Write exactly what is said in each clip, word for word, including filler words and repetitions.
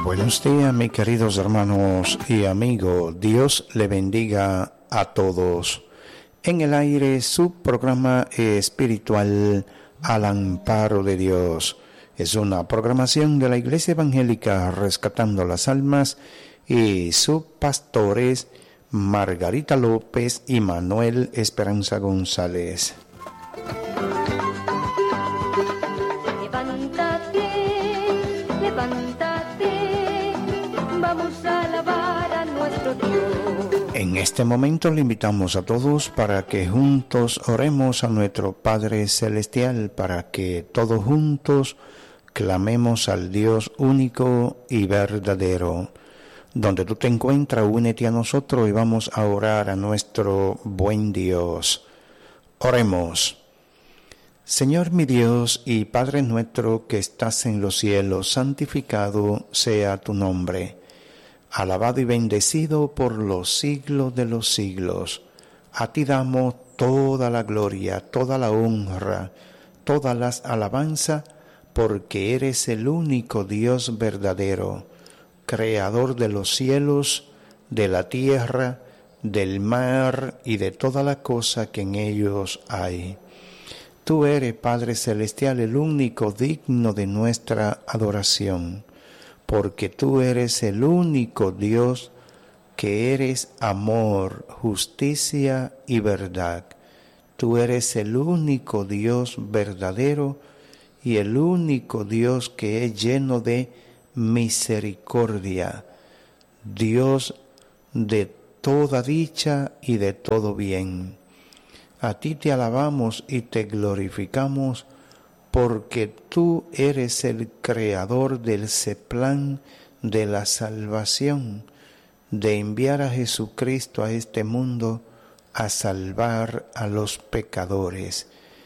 Buenos días, mis queridos hermanos y amigos. Dios le bendiga a todos. En el aire, su programa espiritual Al Amparo de Dios. Es una programación de la Iglesia Evangélica Rescatando las Almas y sus pastores Margarita López y Manuel Esperanza González. Levántate, levántate, vamos a alabar a nuestro Dios. En este momento le invitamos a todos para que juntos oremos a nuestro Padre Celestial, para que todos juntos clamemos al Dios único y verdadero. Donde tú te encuentras, únete a nosotros y vamos a orar a nuestro buen Dios. Oremos. Señor mi Dios y Padre nuestro que estás en los cielos, santificado sea tu nombre. Alabado y bendecido por los siglos de los siglos. A ti damos toda la gloria, toda la honra, todas las alabanzas, porque eres el único Dios verdadero, creador de los cielos, de la tierra, del mar y de toda la cosa que en ellos hay. Tú eres, Padre Celestial, el único digno de nuestra adoración, porque tú eres el único Dios que eres amor, justicia y verdad. Tú eres el único Dios verdadero y el único Dios que es lleno de misericordia, Dios de toda dicha y de todo bien. A ti te alabamos y te glorificamos porque tú eres el creador del plan de la salvación, de enviar a Jesucristo a este mundo a salvar a los pecadores.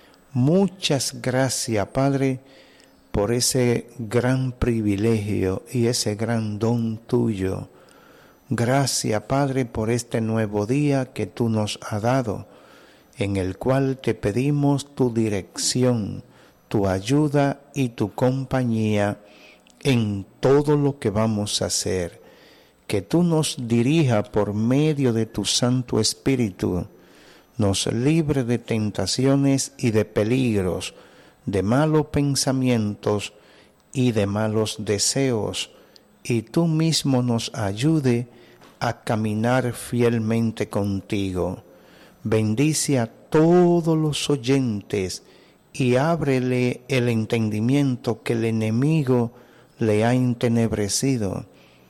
Muchas gracias, Padre, por ese gran privilegio y ese gran don tuyo. Gracias, Padre, por este nuevo día que tú nos has dado, en el cual te pedimos tu dirección, tu ayuda y tu compañía en todo lo que vamos a hacer. Que tú nos dirijas por medio de tu Santo Espíritu, nos libre de tentaciones y de peligros, de malos pensamientos y de malos deseos, y tú mismo nos ayude a caminar fielmente contigo. Bendice a todos los oyentes y ábrele el entendimiento que el enemigo le ha entenebrecido.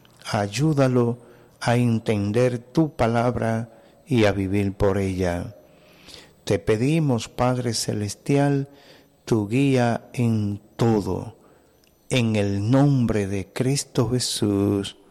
Ayúdalo a entender tu palabra y a vivir por ella. Te pedimos, Padre Celestial, tu guía en todo, en el nombre de Cristo Jesús.